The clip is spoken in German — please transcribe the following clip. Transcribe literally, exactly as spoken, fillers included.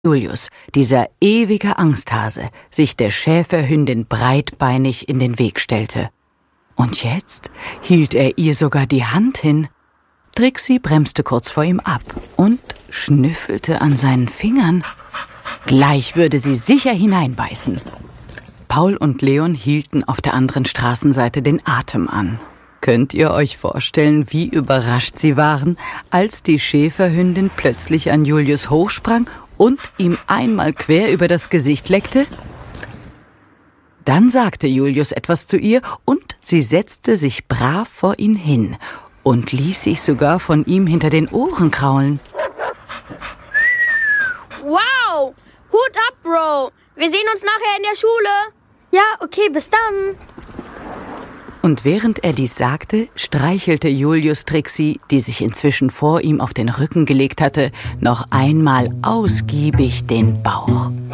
Julius, dieser ewige Angsthase, sich der Schäferhündin breitbeinig in den Weg stellte. Und jetzt hielt er ihr sogar die Hand hin. Trixie bremste kurz vor ihm ab und schnüffelte an seinen Fingern. Gleich würde sie sicher hineinbeißen. Paul und Leon hielten auf der anderen Straßenseite den Atem an. Könnt ihr euch vorstellen, wie überrascht sie waren, als die Schäferhündin plötzlich an Julius hochsprang und ihm einmal quer über das Gesicht leckte? Dann sagte Julius etwas zu ihr und sie setzte sich brav vor ihn hin und ließ sich sogar von ihm hinter den Ohren kraulen. Wow! Hut ab, Bro! Wir sehen uns nachher in der Schule. Ja, okay, bis dann. Und während er dies sagte, streichelte Julius Trixie, die sich inzwischen vor ihm auf den Rücken gelegt hatte, noch einmal ausgiebig den Bauch.